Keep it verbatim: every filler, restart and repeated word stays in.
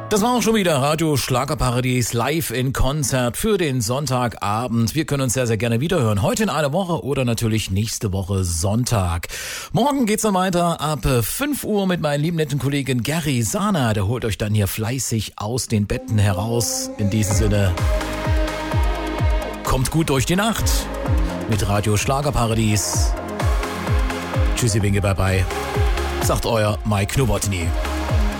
Das war auch schon wieder Radio Schlagerparadies live in Konzert für den Sonntagabend. Wir können uns sehr, sehr gerne wiederhören. Heute in einer Woche oder natürlich nächste Woche Sonntag. Morgen geht's dann weiter ab fünf Uhr mit meinem lieben netten Kollegen Gary Sana. Der holt euch dann hier fleißig aus den Betten heraus. In diesem Sinne, kommt gut durch die Nacht mit Radio Schlagerparadies. Tschüssi, Winke, bye bye. Sagt euer Mike Nowotny.